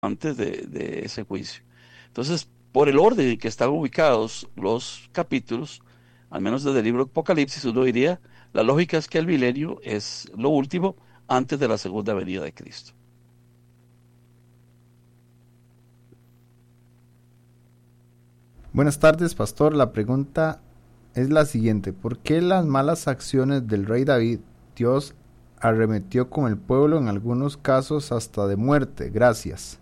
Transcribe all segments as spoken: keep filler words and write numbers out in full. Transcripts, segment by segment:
antes de, de ese juicio. Entonces, por el orden en que están ubicados los capítulos, al menos desde el libro Apocalipsis, uno diría, la lógica es que el milenio es lo último antes de la segunda venida de Cristo. Buenas tardes, pastor. La pregunta es la siguiente. ¿Por qué las malas acciones del rey David, Dios arremetió con el pueblo en algunos casos hasta de muerte? Gracias.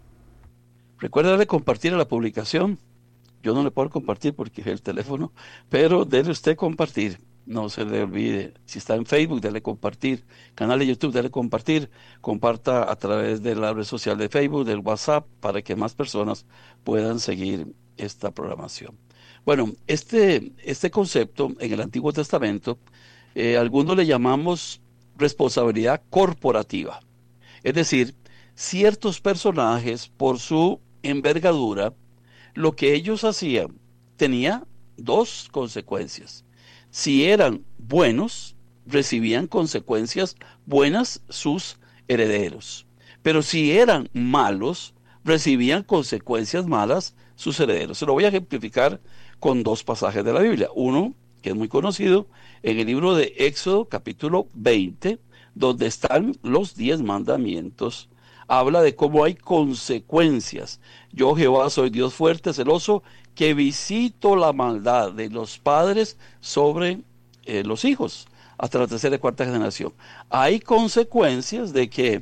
Recuerda darle compartir a la publicación. Yo no le puedo compartir porque es el teléfono, pero dele usted compartir. No se le olvide. Si está en Facebook, dele compartir. Canal de YouTube, dele compartir. Comparta a través de la red social de Facebook, del WhatsApp, para que más personas puedan seguir esta programación. Bueno, este, este concepto en el Antiguo Testamento, eh, algunos le llamamos responsabilidad corporativa. Es decir, ciertos personajes, por su envergadura, lo que ellos hacían tenía dos consecuencias. Si eran buenos, recibían consecuencias buenas sus herederos. Pero si eran malos, recibían consecuencias malas sus herederos. Se lo voy a ejemplificar con dos pasajes de la Biblia. Uno, que es muy conocido, en el libro de Éxodo, capítulo veinte, donde están los diez mandamientos. Habla de cómo hay consecuencias. Yo, Jehová, soy Dios fuerte, celoso, que visito la maldad de los padres sobre eh, los hijos, hasta la tercera y cuarta generación. Hay consecuencias de que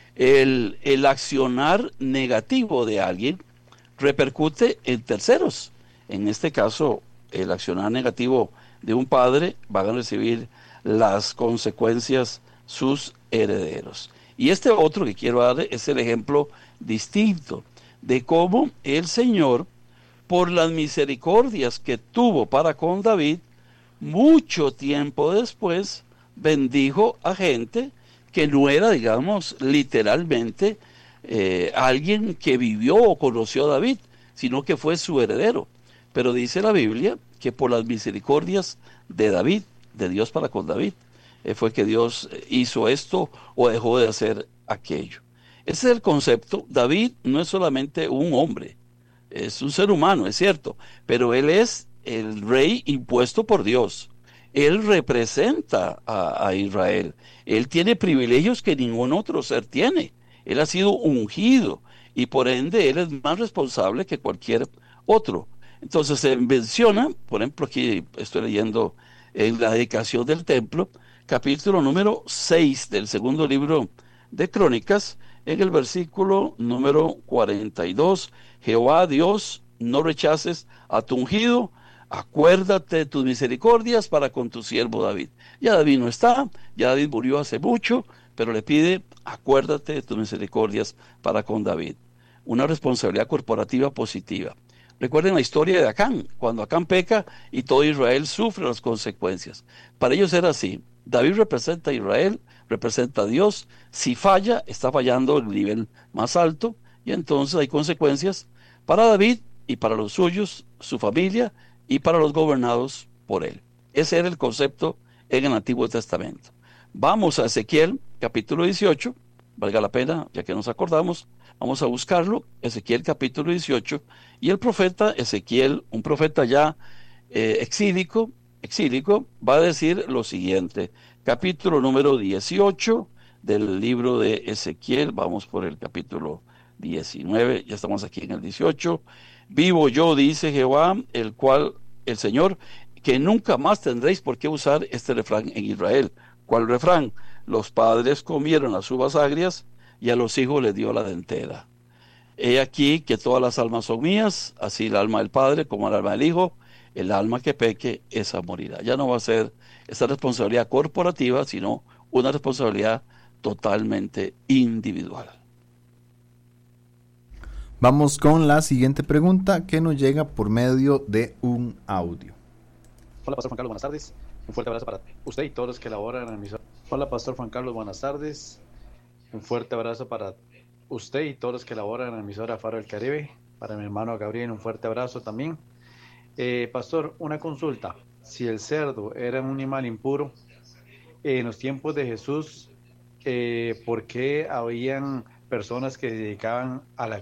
el, el accionar negativo de alguien repercute en terceros. En este caso, el accionar negativo de un padre van a recibir las consecuencias sus herederos. Y este otro que quiero dar es el ejemplo distinto de cómo el Señor, por las misericordias que tuvo para con David, mucho tiempo después bendijo a gente que no era, digamos, literalmente eh, alguien que vivió o conoció a David, sino que fue su heredero. Pero dice la Biblia que por las misericordias de David, de Dios para con David, eh, fue que Dios hizo esto o dejó de hacer aquello. Ese es el concepto. David no es solamente un hombre, es un ser humano, es cierto, pero él es el rey impuesto por Dios. Él representa a, a Israel. Él tiene privilegios que ningún otro ser tiene. Él ha sido ungido y por ende él es más responsable que cualquier otro. Entonces se menciona, por ejemplo, aquí estoy leyendo en la dedicación del templo, capítulo número seis del segundo libro de Crónicas, en el versículo número cuarenta y dos, Jehová Dios, no rechaces a tu ungido, acuérdate de tus misericordias para con tu siervo David. Ya David no está, ya David murió hace mucho, pero le pide, acuérdate de tus misericordias para con David. Una responsabilidad corporativa positiva. Recuerden la historia de Acán, cuando Acán peca y todo Israel sufre las consecuencias. Para ellos era así. David representa a Israel, representa a Dios. Si falla, está fallando el nivel más alto y entonces hay consecuencias para David y para los suyos, su familia y para los gobernados por él. Ese era el concepto en el Antiguo Testamento. Vamos a Ezequiel, capítulo dieciocho, valga la pena, ya que nos acordamos, vamos a buscarlo, Ezequiel capítulo dieciocho, y el profeta Ezequiel, un profeta ya eh, exílico, exílico, va a decir lo siguiente, capítulo número dieciocho del libro de Ezequiel, vamos por el capítulo diecinueve, ya estamos aquí en el dieciocho, vivo yo, dice Jehová, el cual, el Señor, que nunca más tendréis por qué usar este refrán en Israel. ¿Cuál refrán? Los padres comieron las uvas agrias y a los hijos les dio la dentera. He aquí que todas las almas son mías, así el alma del Padre como el alma del Hijo, el alma que peque, esa morirá. Ya no va a ser esa responsabilidad corporativa, sino una responsabilidad totalmente individual. Vamos con la siguiente pregunta que nos llega por medio de un audio. Hola, Pastor Juan Carlos, buenas tardes. Un fuerte abrazo para usted y todos los que laboran en la emisora. Hola, Pastor Juan Carlos, buenas tardes. Un fuerte abrazo para usted y todos los que laboran en la emisora Faro del Caribe. Para mi hermano Gabriel, un fuerte abrazo también. Eh, Pastor, una consulta. Si el cerdo era un animal impuro, eh, en los tiempos de Jesús, eh, ¿por qué habían personas que se dedicaban a la